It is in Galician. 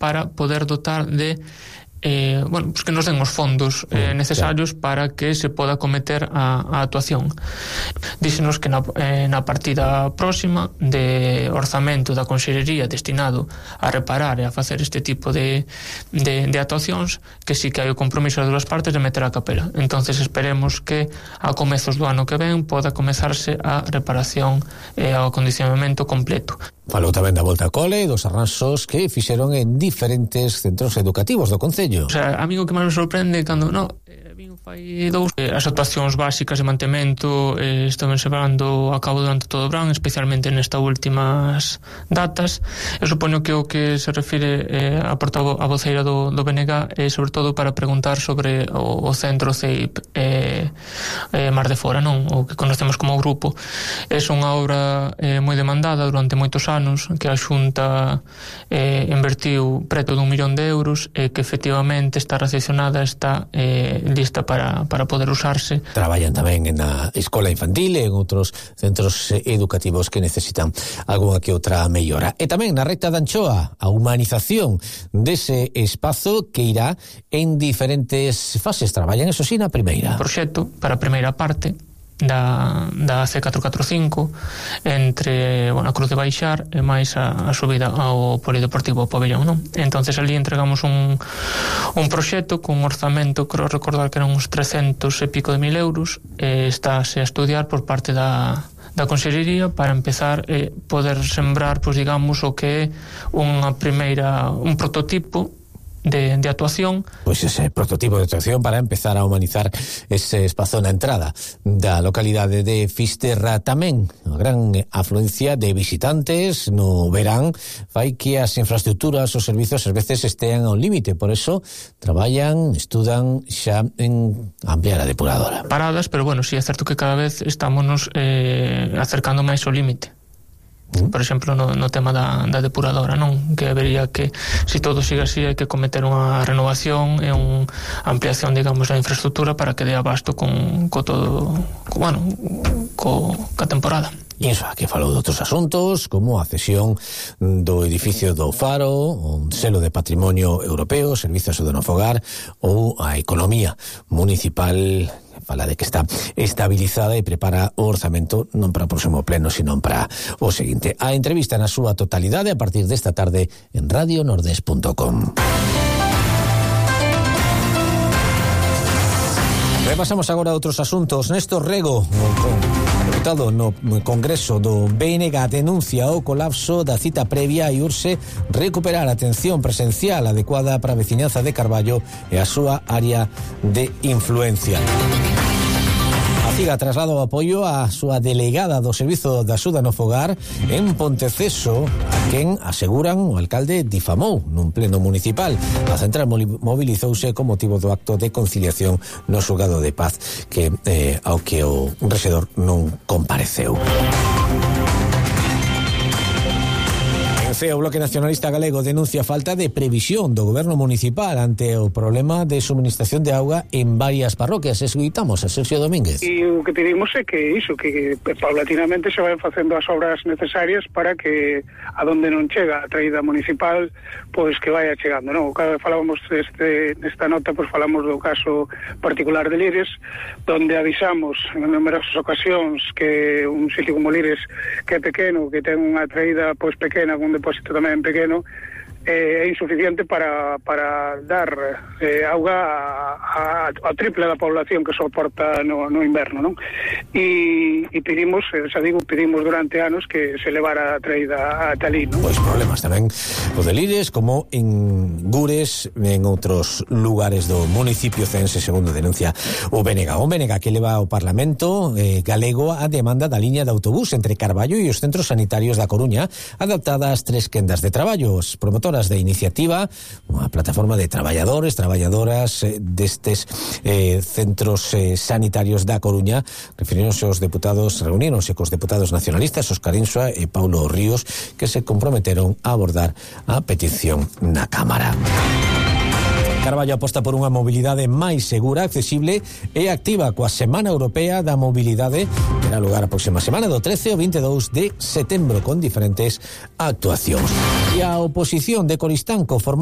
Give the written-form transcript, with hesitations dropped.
para poder dotar de pues que nos den os fondos necesarios para que se poda cometer a actuación. Díxenos que na partida próxima de orzamento da Consellería destinado a reparar e a facer este tipo de actuacións, que sí que hai o compromiso das dúas partes de meter a capela. Entonces esperemos que a comezos do ano que ven poda comezarse a reparación e ao acondicionamento completo. Falou tamén da volta ao cole e dos arranxos que fixeron en diferentes centros educativos do Concello. O sea, a mí o que máis me sorprende cando fai dous as actuacións básicas de mantemento están llevando a cabo durante todo o verán, especialmente nestas últimas datas. Eu supoño que o que se refire a voceira do BNG é sobre todo para preguntar sobre o centro CEIP Mar de Fora, non? O que conocemos como grupo. É unha obra moi demandada durante moitos anos, que a Xunta invertiu preto de 1 millón de euros e que efectivamente está recepcionada, está lista para poder usarse. Traballan tamén na escola infantil e en outros centros educativos que necesitan algunha que outra mellora. E tamén na recta de Anchoa, a humanización dese espazo que irá en diferentes fases. Traballan, eso sí, na primeira. O proxecto para a primeira parte da C445 entre a Cruz de Baixar e máis a subida ao Polideportivo Pabellón, non? Entonces ali entregamos un proxecto con un orzamento, creo recordar que eran uns 300 e pico de mil euros, estáse a estudiar por parte da Consellería para empezar poder sembrar, pois digamos, o que é un prototipo de actuación. Pois ese prototipo de actuación para empezar a humanizar ese espazo na entrada da localidade de Fisterra. Tamén a gran afluencia de visitantes no verán fai que as infraestructuras, os servizos ás veces estean ao límite, por eso traballan, estudan xa en ampliar a depuradora. Paradas, pero bueno, sí é certo que cada vez estámonos acercando máis ao límite. Por exemplo, no tema da depuradora, non? Que habería que, se todo siga así, hai que cometer unha renovación e unha ampliación, digamos, da infraestructura para que dé abasto coa temporada. Iso, que falou de outros asuntos, como a cesión do edificio do Faro, un selo de patrimonio europeo, servizos do Nofogar, ou a economía municipal. Fala de que está estabilizada e prepara o orzamento non para o próximo pleno, sino para o seguinte. A entrevista na súa totalidade a partir desta tarde en radionordes.com. Repasamos agora outros asuntos. Néstor Rego, deputado no Congreso do BNG, denuncia o colapso da cita previa e urxe recuperar a atención presencial adecuada para a veciñanza de Carballo e a súa área de influencia. A CIGA traslada o apoio á súa delegada do Servizo de Axuda no Fogar en Ponteceso, a quen aseguran o alcalde difamou nun pleno municipal. A central mobilizouse con motivo do acto de conciliación no xulgado de paz ao que o rexedor non compareceu. O Bloque Nacionalista Galego denuncia a falta de previsión do goberno municipal ante o problema de suministración de auga en varias parroquias. Escoitamos a Sergio Domínguez. E o que pedimos é que paulatinamente se vayan facendo as obras necesarias para que a donde non chega a traída municipal, pois que vaya chegando, non? Cada vez falábamos nesta nota, pois falamos do caso particular de Lires, donde avisamos en numerosas ocasións que un sitio como Lires, que é pequeno, que ten unha traída pois pequena, con un depósito tamén pequeno, é insuficiente para dar auga a triple da población que soporta no inverno, non? E pedimos, pedimos durante anos que se levara a traída a talí, non? Pois problemas tamén o de Lires, como en Gures, en outros lugares do municipio cense, segundo denuncia o BNG. O BNG que leva ao Parlamento galego a demanda da liña de autobús entre Carballo e os centros sanitarios da Coruña, adaptada ás 3 quendas de traballo. Os promotores de iniciativa, unha plataforma de traballadoras destes centros sanitarios da Coruña, reunironse cos deputados nacionalistas Óscar Insua e Paulo Ríos, que se comprometeron a abordar a petición na Cámara. Carballo aposta por unha mobilidade máis segura, accesible e activa coa Semana Europea da Mobilidade. Terá lugar a próxima semana do 13 ao 22 de setembro con diferentes actuacións. E a oposición de Coristanco